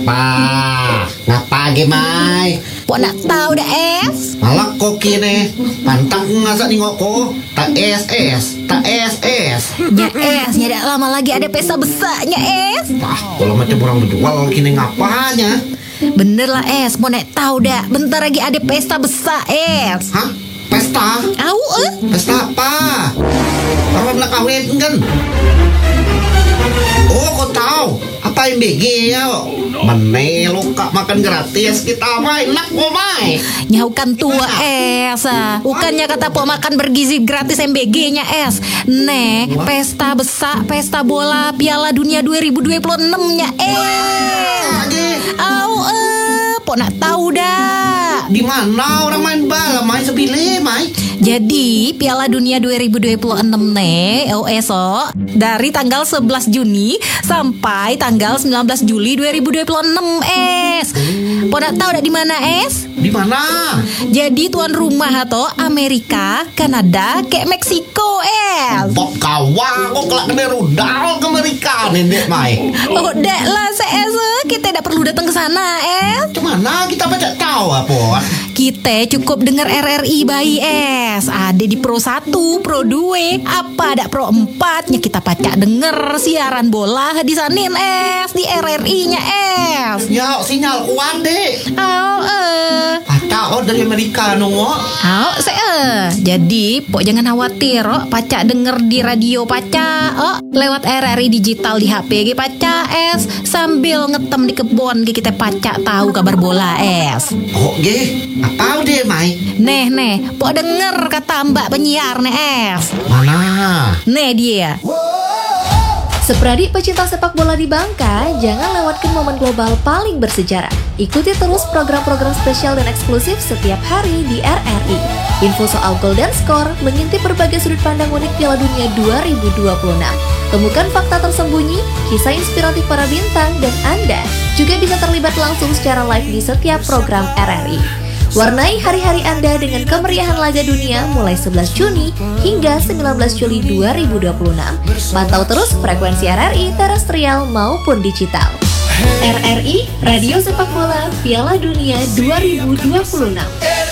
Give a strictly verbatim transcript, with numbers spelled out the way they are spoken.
Apa? Ngapa gemai? Pok nak tahu dah es. Malah kok kini pantang ngasak ningok ko. Tak es es, tak es es. Nya es, nya dak lama lagi ada pesta besarnya es. Ah, kalau macam orang berjual kini ngapanya? Bener lah es, mau nak tahu dah. Bentar lagi ada pesta besar es. Hah? Pesta? Tahu eh? Pesta apa? Orang nak kawin kan? Oh, kau tahu? Apa M B G ya? Mana lo kak makan gratis kita main nak mau main? Nyaukan tua es ah. Bukannya kata pok makan bergizi gratis M B G-nya es. Nek, pesta besar, pesta bola Piala Dunia dua ribu dua puluh enam-nya es. Au eh, pok nak tahu dah. Di mana orang main bola, main sebile, main? Jadi Piala Dunia dua ribu dua puluh enam nih, oh esok dari tanggal sebelas Juni sampai tanggal sembilan belas Juli dua ribu dua puluh enam es. Pok nak tahu dak di mana es? Di mana? Jadi tuan rumah atau Amerika, Kanada, kayak Meksiko es. Pok kawan, kok kelak kena rudal ke Amerika nenek main? Oh dak lah es, kita tidak perlu datang ke sana es. Cemana kita baca tahu apa? Kita cukup dengar R R I bayi es. Ada di Pro satu, Pro dua, apa ada Pro empat nya kita pacak denger siaran bola di sanin es, di R R I-nya es. Ya, sinyal kuat deh. Oh, eh. Pacak oh dari Amerika nunggu. Oh, se eh. Jadi, pok jangan khawatir, oh, pacak denger di radio pacak, oh, lewat R R I digital di H P ge pacak es, sambil ngetem di kebon ge kita pacak tahu kabar bola es. Oh, ge. Apa deh, Mai? Neh, neh, pok denger kata mbak penyiar nih es. Mana? Nih dia. Sepradik pecinta sepak bola di Bangka, jangan lewatkan momen global paling bersejarah. Ikuti terus program-program spesial dan eksklusif setiap hari di R R I. Info soal gol dan skor, mengintip berbagai sudut pandang unik Piala Dunia dua ribu dua puluh enam. Temukan fakta tersembunyi, kisah inspiratif para bintang, dan Anda juga bisa terlibat langsung secara live di setiap program R R I. Warnai hari-hari Anda dengan kemeriahan laga dunia mulai sebelas Juni hingga sembilan belas Juli dua ribu dua puluh enam. Pantau terus frekuensi R R I terestrial maupun digital. R R I, Radio Sepak Bola Piala Dunia dua ribu dua puluh enam.